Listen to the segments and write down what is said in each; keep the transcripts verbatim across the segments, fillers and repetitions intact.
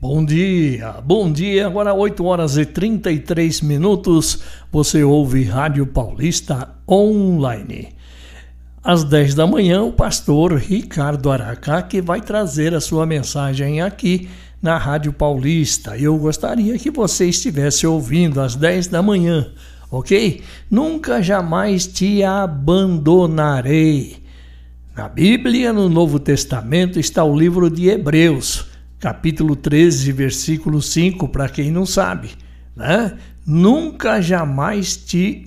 Bom dia, bom dia, agora oito horas e trinta e três minutos, você ouve Rádio Paulista Online. Às dez da manhã, o pastor Ricardo Aracá que vai trazer a sua mensagem aqui na Rádio Paulista. Eu gostaria que você estivesse ouvindo às dez da manhã, ok? Nunca jamais te abandonarei. Na Bíblia, no Novo Testamento, está o livro de Hebreus, capítulo treze, versículo cinco, para quem não sabe, né? Nunca jamais te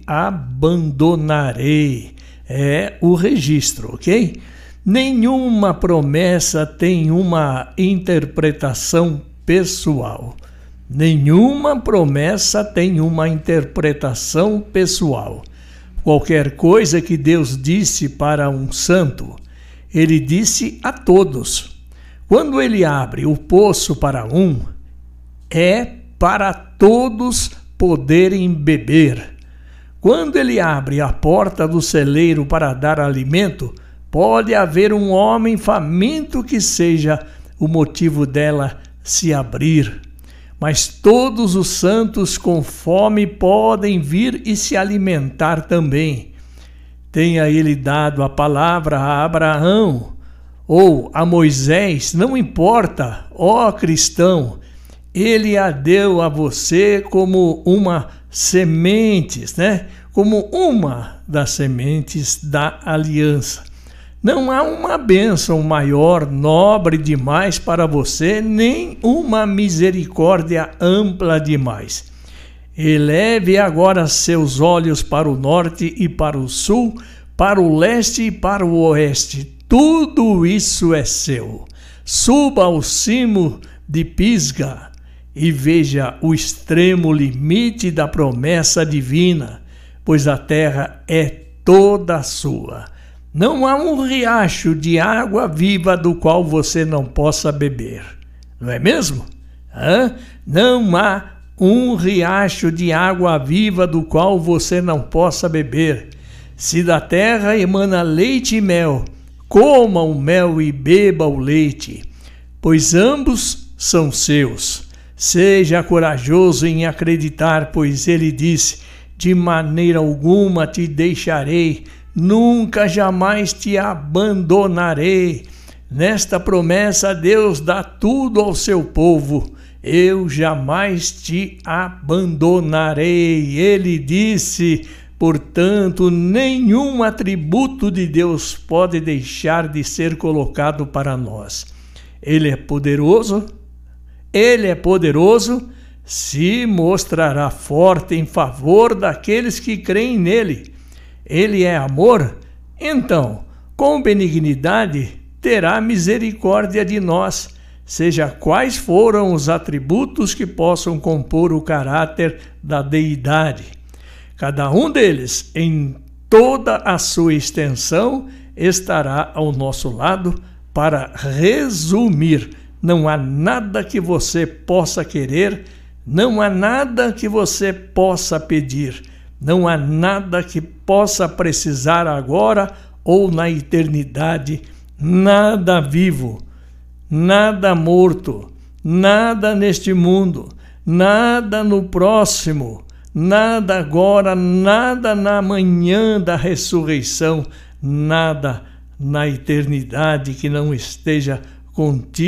abandonarei. É o registro, ok? Nenhuma promessa tem uma interpretação pessoal. Nenhuma promessa tem uma interpretação pessoal. Qualquer coisa que Deus disse para um santo, ele disse a todos. Quando ele abre o poço para um, é para todos poderem beber. Quando ele abre a porta do celeiro para dar alimento, pode haver um homem faminto que seja o motivo dela se abrir. Mas todos os santos com fome podem vir e se alimentar também. Tenha ele dado a palavra a Abraão ou a Moisés, não importa, ó cristão, ele a deu a você como uma sementes, né? Como uma das sementes da aliança. Não há uma bênção maior, nobre demais para você, nem uma misericórdia ampla demais. Eleve agora seus olhos para o norte e para o sul, para o leste e para o oeste. Tudo isso é seu. Suba ao cimo de Pisga e veja o extremo limite da promessa divina, pois a terra é toda sua. Não há um riacho de água viva do qual você não possa beber. Não é mesmo? Hã? Não há um riacho de água viva do qual você não possa beber. Se da terra emana leite e mel, coma o mel e beba o leite, pois ambos são seus. Seja corajoso em acreditar, pois ele disse: de maneira alguma te deixarei, nunca jamais te abandonarei. Nesta promessa, Deus dá tudo ao seu povo. Eu jamais te abandonarei. Ele disse, portanto, nenhum atributo de Deus pode deixar de ser colocado para nós. Ele é poderoso, ele é poderoso, se mostrará forte em favor daqueles que creem nele. Ele é amor, então, com benignidade, terá misericórdia de nós, seja quais foram os atributos que possam compor o caráter da deidade. Cada um deles, em toda a sua extensão, estará ao nosso lado para resumir. Não há nada que você possa querer, não há nada que você possa pedir, não há nada que possa precisar agora ou na eternidade, nada vivo, nada morto, nada neste mundo, nada no próximo, nada agora, nada na manhã da ressurreição, nada na eternidade que não esteja contigo.